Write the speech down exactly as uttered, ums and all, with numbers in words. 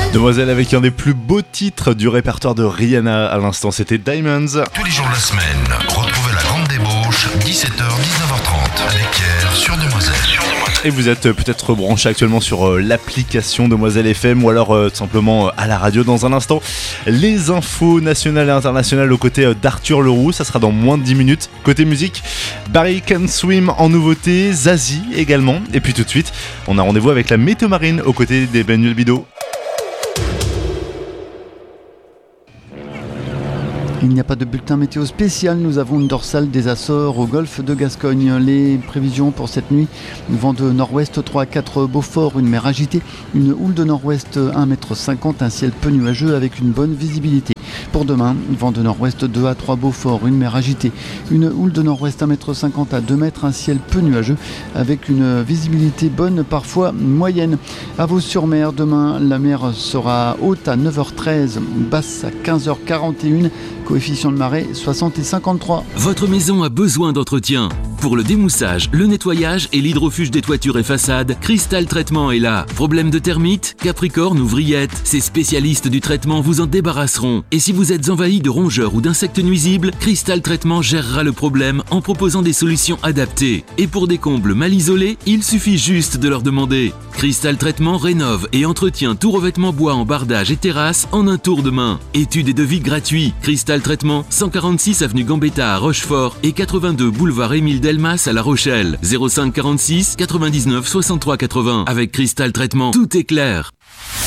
Demoiselle avec un des plus beaux titres du répertoire de Rihanna à l'instant, c'était Diamonds. Tous les jours de la semaine, retrouvez la grande débauche, dix-sept heures dix-neuf heures trente avec Pierre sur Demoiselle. Sur Demoiselle. Et vous êtes peut-être branché actuellement sur euh, l'application Demoiselle F M ou alors euh, tout simplement euh, à la radio. Dans un instant, les infos nationales et internationales aux côtés euh, d'Arthur Leroux, ça sera dans moins de dix minutes. Côté musique, Barry Can Swim en nouveauté, Zazie également. Et puis tout de suite, on a rendez-vous avec la météo marine aux côtés d'Emmanuel Bido. Il n'y a pas de bulletin météo spécial, nous avons une dorsale des Açores au golfe de Gascogne. Les prévisions pour cette nuit, vent de nord-ouest trois à quatre Beaufort, une mer agitée, une houle de nord-ouest un mètre cinquante, un ciel peu nuageux avec une bonne visibilité. Pour demain, vent de nord-ouest deux à trois Beaufort, une mer agitée, une houle de nord-ouest un mètre cinquante à deux mètres, un ciel peu nuageux avec une visibilité bonne, parfois moyenne. À Vaux-sur-Mer, demain, la mer sera haute à neuf heures treize, basse à quinze heures quarante et un, coefficient de marée soixante et cinquante-trois. Votre maison a besoin d'entretien. Pour le démoussage, le nettoyage et l'hydrofuge des toitures et façades, Cristal Traitement est là. Problème de termites, capricorne ou vrillettes, ces spécialistes du traitement vous en débarrasseront. Et si vous êtes envahi de rongeurs ou d'insectes nuisibles, Cristal Traitement gérera le problème en proposant des solutions adaptées. Et pour des combles mal isolés, il suffit juste de leur demander. Cristal Traitement rénove et entretient tout revêtement bois en bardage et terrasse en un tour de main. Études et devis gratuits. Cristal Traitement, cent quarante-six avenue Gambetta à Rochefort et quatre-vingt-deux boulevard Émile Delmas à La Rochelle. zéro cinq quarante-six quatre-vingt-dix-neuf soixante-trois quatre-vingts. Avec Cristal Traitement, tout est clair.